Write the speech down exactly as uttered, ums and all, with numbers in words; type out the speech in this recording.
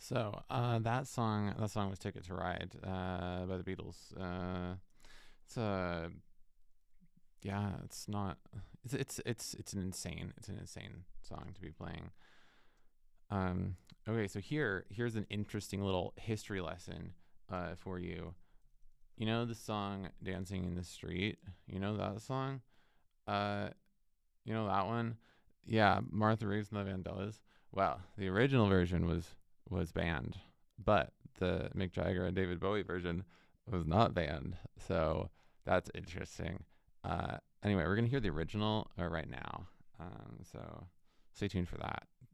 So uh, that song, that song was "Ticket to Ride" uh, by the Beatles. Uh, it's a yeah, it's not. It's it's it's it's an insane. It's an insane song to be playing. Um, okay, so here here's an interesting little history lesson uh, for you. You know the song "Dancing in the Street." You know that song. Uh, you know that one. Yeah, Martha Reeves and the Vandellas. Well, the original version was was banned, but the Mick Jagger and David Bowie version was not banned. So that's interesting. Uh, anyway, we're gonna hear the original uh, right now. Um, so stay tuned for that.